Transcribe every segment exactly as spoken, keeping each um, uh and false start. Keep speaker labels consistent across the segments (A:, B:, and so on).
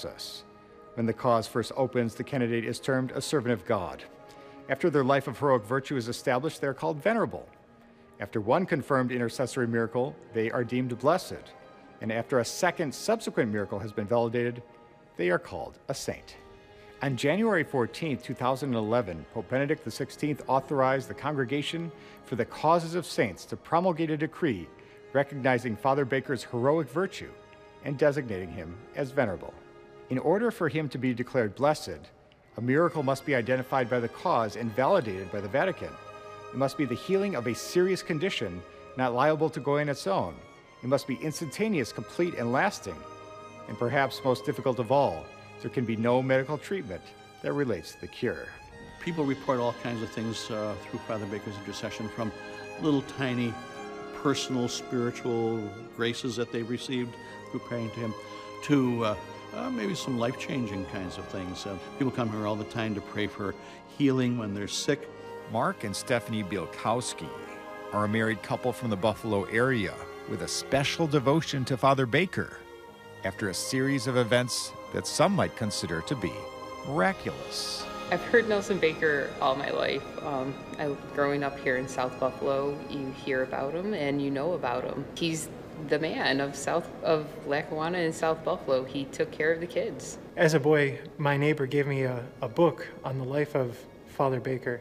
A: process. When the cause first opens, the candidate is termed a servant of God. After their life of heroic virtue is established, they are called venerable. After one confirmed intercessory miracle, they are deemed blessed. And after a second subsequent miracle has been validated, they are called a saint. On January fourteenth, two thousand eleven, Pope Benedict the sixteenth authorized the Congregation for the Causes of Saints to promulgate a decree recognizing Father Baker's heroic virtue and designating him as venerable. In order for him to be declared blessed, a miracle must be identified by the cause and validated by the Vatican. It must be the healing of a serious condition, not liable to go on its own. It must be instantaneous, complete, and lasting. And perhaps most difficult of all, there can be no medical treatment that relates to the cure.
B: People report all kinds of things uh, through Father Baker's intercession, from little tiny personal spiritual graces that they've received through praying to him, to uh, uh, maybe some life-changing kinds of things. Uh, people come here all the time to pray for healing when they're sick.
C: Mark and Stephanie Bielkowski are a married couple from the Buffalo area with a special devotion to Father Baker after a series of events that some might consider to be miraculous.
D: I've heard Nelson Baker all my life. Um, I, growing up here in South Buffalo, you hear about him and you know about him. He's the man of South of Lackawanna and South Buffalo. He took care of the kids.
E: As a boy, my neighbor gave me a, a book on the life of Father Baker,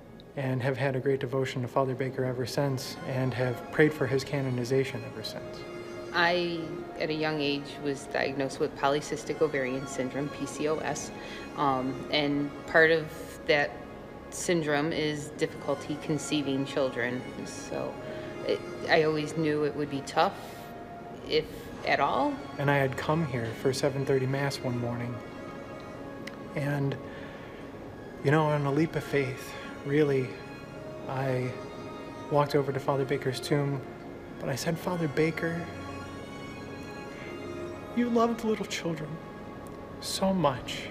E: and have had a great devotion to Father Baker ever since, and have prayed for his canonization ever since.
D: I, at a young age, was diagnosed with polycystic ovarian syndrome, P C O S, um, and part of that syndrome is difficulty conceiving children. So it, I always knew it would be tough, if at all.
E: And I had come here for seven thirty Mass one morning, and, you know, on a leap of faith, really, I walked over to Father Baker's tomb, but I said, Father Baker, you loved little children so much.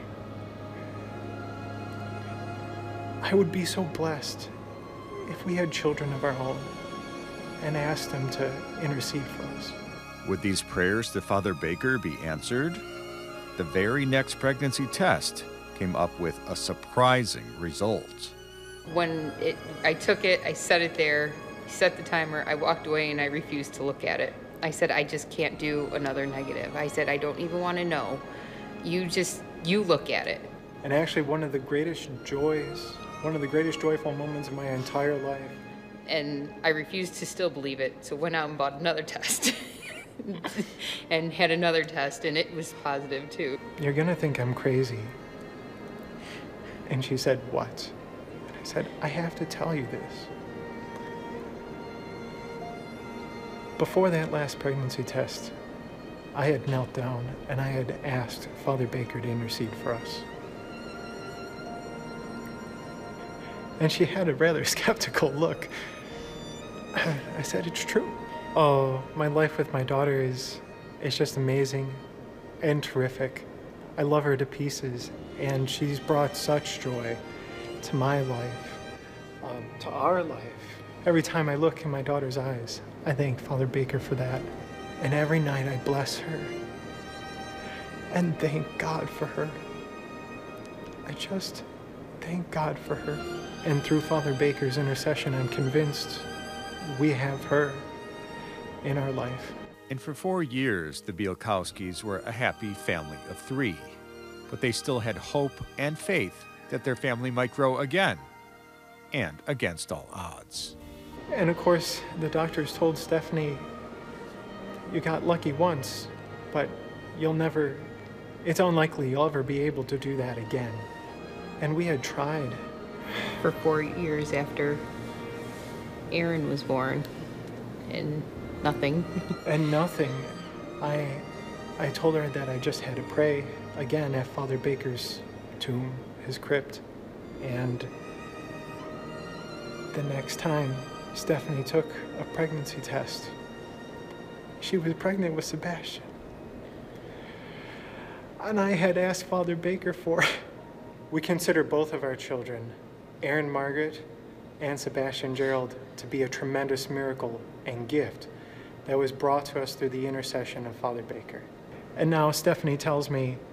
E: I would be so blessed if we had children of our own, and asked them to intercede for us.
C: Would these prayers to Father Baker be answered? The very next pregnancy test came up with a surprising result.
D: When it, I took it, I set it there, set the timer, I walked away and I refused to look at it. I said, I just can't do another negative. I said, I don't even want to know. You just, you look at it.
E: And actually one of the greatest joys, one of the greatest joyful moments of my entire life.
D: And I refused to still believe it, so went out and bought another test. And had another test, and it was positive too.
E: You're gonna think I'm crazy. And she said, what? And I said, I have to tell you this. Before that last pregnancy test, I had knelt down and I had asked Father Baker to intercede for us. And she had a rather skeptical look. I said, it's true. Oh, my life with my daughter is, is just amazing and terrific. I love her to pieces, and she's brought such joy to my life, um, to our life. Every time I look in my daughter's eyes, I thank Father Baker for that. And every night I bless her and thank God for her. I just thank God for her. And through Father Baker's intercession, I'm convinced we have her in our life.
C: And for four years, the Bielkowskis were a happy family of three. But they still had hope and faith that their family might grow again, and against all odds.
E: And of course, the doctors told Stephanie, you got lucky once, but you'll never, it's unlikely you'll ever be able to do that again. And we had tried.
D: For four years after Aaron was born, and nothing.
E: And nothing. I, I told her that I just had to pray again at Father Baker's tomb, his crypt. And the next time Stephanie took a pregnancy test, she was pregnant with Sebastian. And I had asked Father Baker for, we consider both of our children, Aaron Margaret and Sebastian Gerald, to be a tremendous miracle and gift that was brought to us through the intercession of Father Baker. And now Stephanie tells me